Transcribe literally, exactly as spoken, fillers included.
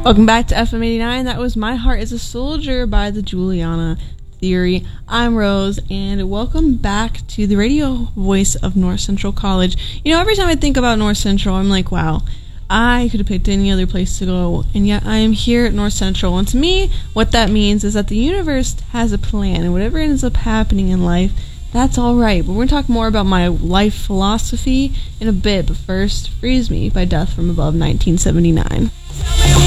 Welcome back to F M eighty-nine. That was My Heart is a Soldier by the Juliana Theory. I'm Rose, and welcome back to the radio voice of North Central College. You know, every time I think about North Central, I'm like, wow, I could have picked any other place to go, and yet I am here at North Central. And to me, what that means is that the universe has a plan, and whatever ends up happening in life, that's all right. But we're going to talk more about my life philosophy in a bit. But first, Freeze Me by Death from Above, nineteen seventy-nine.